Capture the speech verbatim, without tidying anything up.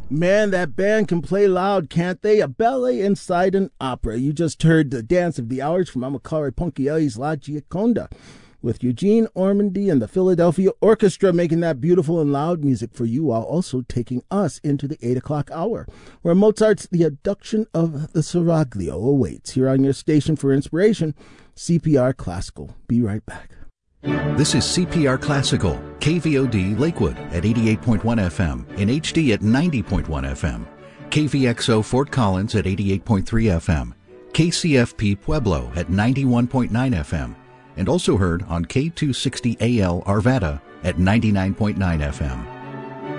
Man, that band can play loud, can't they? A ballet inside an opera. You just heard the Dance of the Hours from Amakare Ponchielli's La Gioconda, with Eugene Ormandy and the Philadelphia Orchestra making that beautiful and loud music for you, while also taking us into the eight o'clock hour, where Mozart's The Abduction of the Seraglio awaits here on your station for inspiration, C P R Classical. Be right back. This is C P R Classical, K V O D Lakewood at eighty-eight point one F M, in H D at ninety point one F M, K V X O Fort Collins at eighty-eight point three F M, K C F P Pueblo at ninety-one point nine F M, and also heard on K two sixty A L Arvada at ninety-nine point nine F M.